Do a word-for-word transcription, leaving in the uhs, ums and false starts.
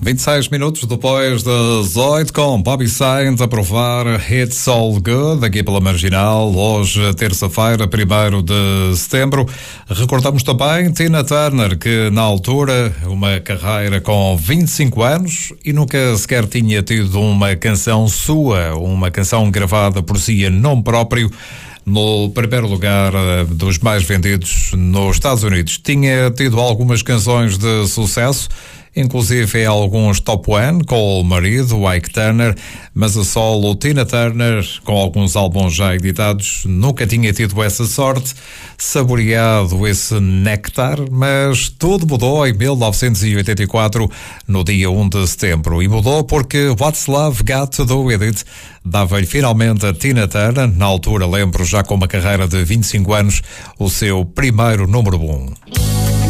vinte e seis minutos depois das oito, com Bobby Sainz a provar It's All Good, aqui pela Marginal, hoje, terça-feira, primeiro de setembro. Recordamos também Tina Turner, que na altura, uma carreira com vinte e cinco anos e nunca sequer tinha tido uma canção sua, uma canção gravada por si em nome próprio, no primeiro lugar dos mais vendidos nos Estados Unidos. Tinha tido algumas canções de sucesso, inclusive em alguns top one, com o marido, Ike Turner, mas a solo Tina Turner, com alguns álbuns já editados, nunca tinha tido essa sorte, saboreado esse néctar, mas tudo mudou em mil novecentos e oitenta e quatro, no dia um de setembro, e mudou porque What's Love Got to Do With It dava-lhe finalmente a Tina Turner, na altura, lembro, já com uma carreira de vinte e cinco anos, o seu primeiro número um.